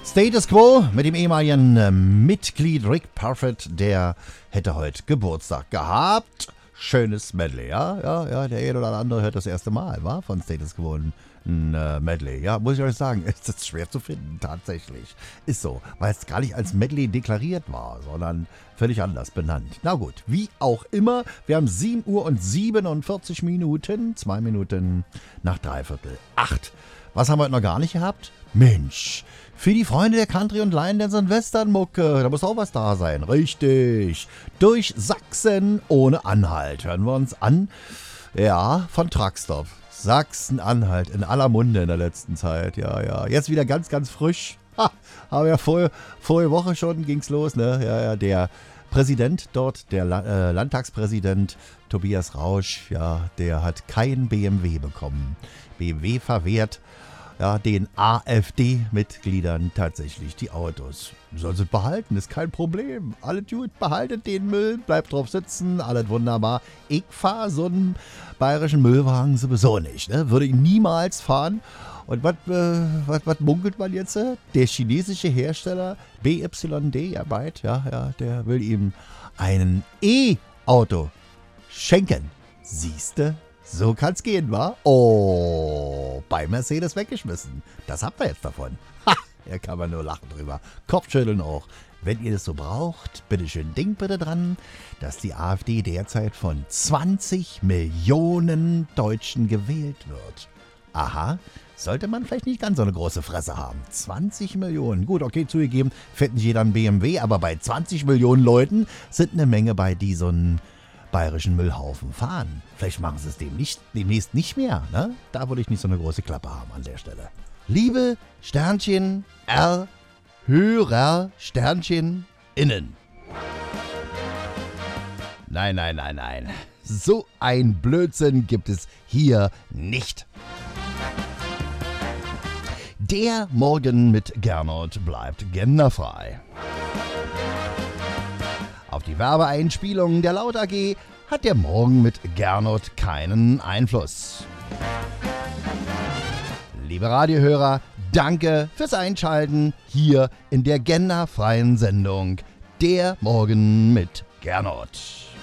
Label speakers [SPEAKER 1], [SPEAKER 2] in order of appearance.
[SPEAKER 1] Status Quo mit dem ehemaligen Mitglied Rick Parfitt, der hätte heute Geburtstag gehabt. Schönes Medley, ja, der eine oder andere hört das erste Mal, war von Status Quo ein Medley. Ja, muss ich euch sagen, ist das schwer zu finden, tatsächlich. Ist so, weil es gar nicht als Medley deklariert war, sondern völlig anders benannt. Na gut, wie auch immer, wir haben 7 Uhr und 47 Minuten, 2 Minuten nach 7:45. Was haben wir heute noch gar nicht gehabt? Mensch, für die Freunde der Country- und Line-Dance- und Western-Mucke, da muss auch was da sein. Richtig. Durch Sachsen ohne Anhalt. Hören wir uns an. Ja, von Truckstop. Sachsen-Anhalt in aller Munde in der letzten Zeit. Ja. Jetzt wieder ganz, ganz frisch. Aber ja, vorige Woche schon ging's los, ne? Ja, der Präsident dort, der Landtagspräsident Tobias Rausch, ja, der hat kein BMW bekommen. BMW verwehrt ja, den AfD-Mitgliedern tatsächlich die Autos. Sollen sie behalten, ist kein Problem. Alles gut, behaltet den Müll, bleibt drauf sitzen, alles wunderbar. Ich fahre so einen bayerischen Müllwagen sowieso nicht, ne? Würde ich niemals fahren. Und was munkelt man jetzt? Der chinesische Hersteller BYD, ja, der will ihm einen E-Auto schenken. Siehste? So kann's gehen, wa? Oh, bei Mercedes weggeschmissen. Das habt ihr jetzt davon. Da kann man nur lachen drüber. Kopfschütteln auch. Wenn ihr das so braucht, bitteschön, denkt bitte dran, dass die AfD derzeit von 20 Millionen Deutschen gewählt wird. Aha, sollte man vielleicht nicht ganz so eine große Fresse haben. 20 Millionen. Gut, okay, zugegeben, fährt nicht jeder ein BMW, aber bei 20 Millionen Leuten sind eine Menge bei, die so einen bayerischen Müllhaufen fahren. Vielleicht machen sie es demnächst nicht mehr, ne? Da würde ich nicht so eine große Klappe haben an der Stelle. Liebe Sternchen R Hörer Sternchen innen. Nein. So ein Blödsinn gibt es hier nicht. Der Morgen mit Gernot bleibt genderfrei. Auf die Werbeeinspielung der Laut AG hat der Morgen mit Gernot keinen Einfluss. Liebe Radiohörer, danke fürs Einschalten hier in der genderfreien Sendung Der Morgen mit Gernot.